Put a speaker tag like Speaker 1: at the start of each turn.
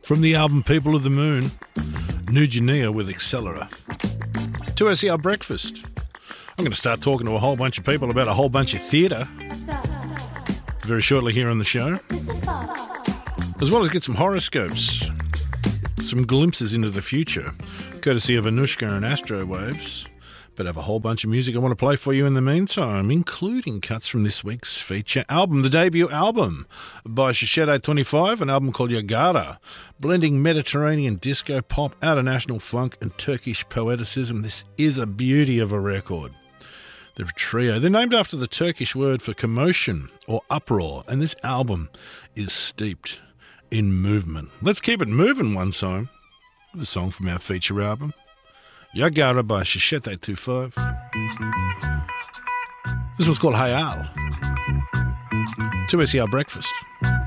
Speaker 1: From the album People of the Moon, New Guinea with Accelera. 2SER Breakfast. I'm going to start talking to a whole bunch of people about a whole bunch of theatre very shortly here on the show, as well as get some horoscopes, some glimpses into the future, courtesy of Anushka and Astro Waves. But I have a whole bunch of music I want to play for you in the meantime, including cuts from this week's feature album, the debut album by Shishete 25, an album called Yagara, blending Mediterranean disco pop, outer-national funk and Turkish poeticism. This is a beauty of a record. They're a trio. They're named after the Turkish word for commotion or uproar, and this album is steeped in movement. Let's keep it moving one time with a song from our feature album, Yagara by Shishete 25. This one's called Hayal. 2SER Breakfast.